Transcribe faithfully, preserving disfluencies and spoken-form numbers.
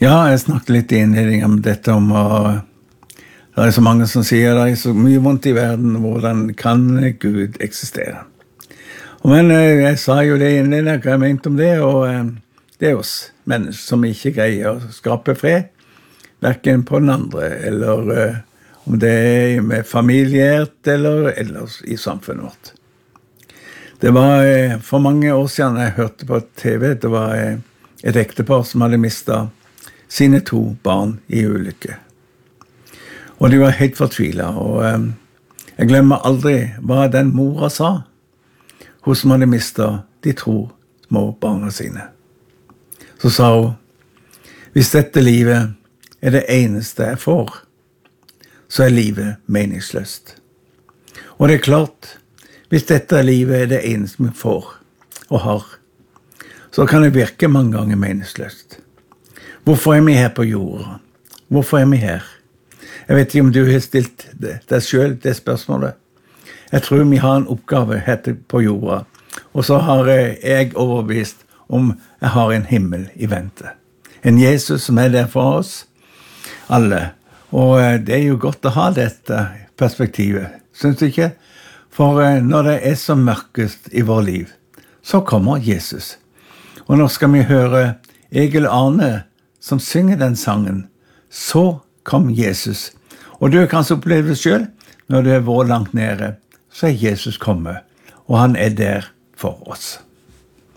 Ja, jeg snakket litt i innledningen om dette om å, det er så mange som sier det er så mye vondt i verden, hvordan kan Gud eksistere? Men jeg sa jo det i innledningen, hva jeg mente om det, og det er oss mennesker som ikke greier å skape fred, hverken på den andre, eller om det er med familiert eller ellers i samfunnet vårt. Det var for mange år siden jeg hørte på T V, det var et ektepar som hadde mistet sine to barn i ulykke. Og de var helt fortvilet, og jeg glemmer aldri hva den mora sa, hun som hadde mistet de to små barna sine. Så sa hun, hvis dette livet er det eneste jeg får, så er livet meningsløst. Og det er klart, hvis dette livet er det eneste vi får og har, så kan det virke mange ganger meningsløst. Hvorfor er vi her på jorda? Hvorfor er vi her? Jeg vet ikke om du har stilt deg selv det spørsmålet. Jeg tror vi har en oppgave her på jorda, og så har jeg overbevist om jeg har en himmel i vente. En Jesus som er der for oss, alle. Og det er jo godt å ha dette perspektivet, synes du ikke? For når det er så mørkest i vår liv, så kommer Jesus. Og nå skal vi høre Egil Arne som synger den sangen. Så kom Jesus. Og du kan så oppleve det selv, når du er vært langt nede, så er Jesus kommet, og han er der for oss.